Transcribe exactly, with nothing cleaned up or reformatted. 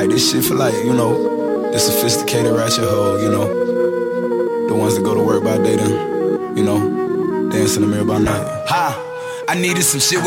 Like this shit for like, you know, the sophisticated ratchet hoe, you know, the ones that go to work by day then, you know, dance in the mirror by night. Ha! I needed some shit